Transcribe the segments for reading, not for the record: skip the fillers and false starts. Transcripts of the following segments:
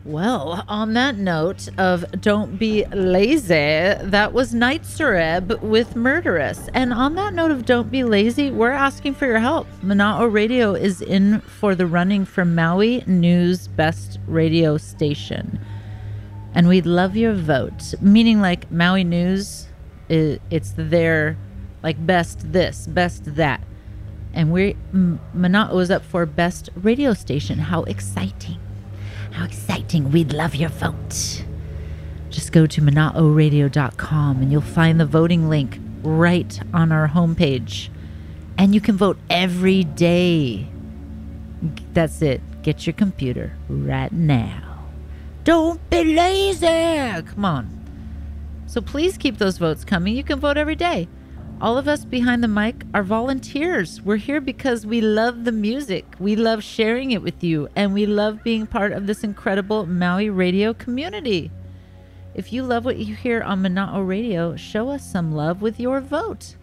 Well, on that note of don't be lazy, that was Night Sureb with Murderous. And on that note of don't be lazy, we're asking for your help. Mana'o Radio is in for the running for Maui News Best Radio Station. And we'd love your vote. Meaning like Maui News, it's their like best this, best that. And Mana'o is up for Best Radio Station. How exciting. How exciting. We'd love your vote. Just go to manaoradio.com and you'll find the voting link right on our homepage. And you can vote every day. That's it. Get your computer right now. Don't be lazy. Come on. So please keep those votes coming. You can vote every day. All of us behind the mic are volunteers. We're here because we love the music. We love sharing it with you. And we love being part of this incredible Maui radio community. If you love what you hear on Mana'o Radio, show us some love with your vote.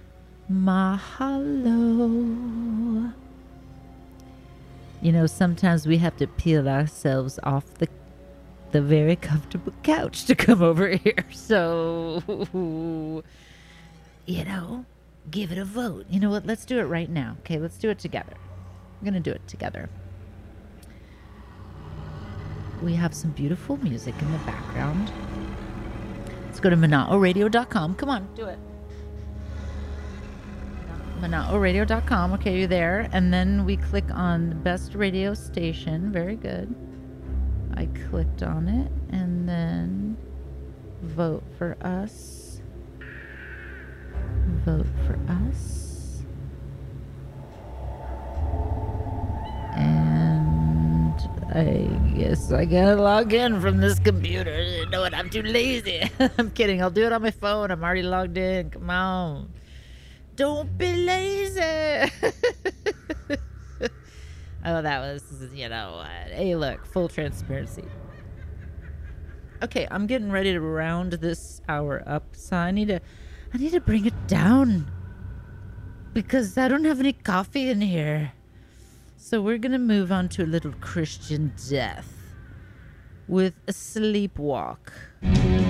Mahalo. You know, sometimes we have to peel ourselves off the very comfortable couch to come over here. So... you know, give it a vote. You know what? Let's do it right now. Okay, let's do it together. We're going to do it together. We have some beautiful music in the background. Let's go to manaoradio.com. Come on, do it. manaoradio.com. Okay, you're there. And then we click on Best Radio Station. Very good. I clicked on it. And then vote for us. Vote for us. And I guess I gotta log in from this computer. You know what? I'm too lazy. I'm kidding. I'll do it on my phone. I'm already logged in. Come on. Don't be lazy. Oh, that was, you know what? Hey, look, full transparency. Okay, I'm getting ready to round this hour up, so I need to bring it down because I don't have any coffee in here. So we're going to move on to a little Christian death with a sleepwalk.